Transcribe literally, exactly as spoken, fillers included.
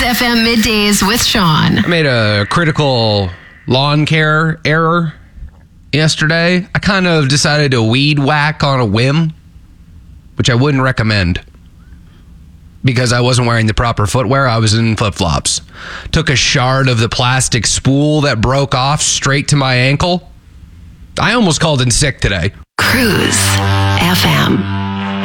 F M Middays with Sean. I made a critical lawn care error yesterday. I kind of decided to weed whack on a whim, which I wouldn't recommend because I wasn't wearing the proper footwear. I was in flip-flops. Took a shard of the plastic spool that broke off straight to my ankle. I almost called in sick today. Cruise F M.